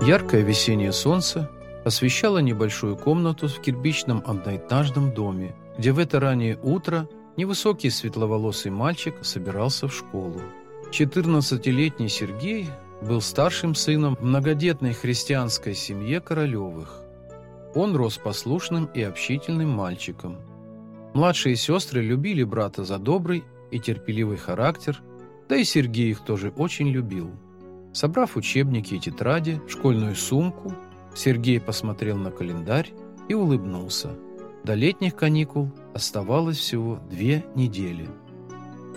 Яркое весеннее солнце освещало небольшую комнату в кирпичном одноэтажном доме, где в это раннее утро невысокий светловолосый мальчик собирался в школу. 14-летний Сергей был старшим сыном в многодетной христианской семье Королевых. Он рос послушным и общительным мальчиком. Младшие сестры любили брата за добрый и терпеливый характер, да и Сергей их тоже очень любил. Собрав учебники и тетради в школьную сумку, Сергей посмотрел на календарь и улыбнулся. До летних каникул оставалось всего 2 недели.